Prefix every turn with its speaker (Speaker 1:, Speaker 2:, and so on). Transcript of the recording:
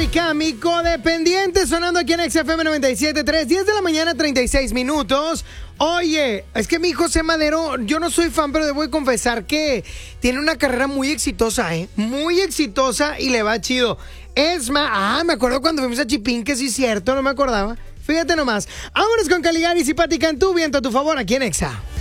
Speaker 1: y Cami, Codependiente, sonando aquí en XFM 97.3, 10 de la mañana, 36 minutos. Oye, es que mi hijo José Madero, yo no soy fan, pero debo de confesar que tiene una carrera muy exitosa, muy exitosa y le va chido. Es más, me acuerdo cuando fuimos a Chipín, que sí es cierto, no me acordaba. Fíjate nomás. Vámonos con Caligaris y Pati Cantú, viento a tu favor aquí en Exa.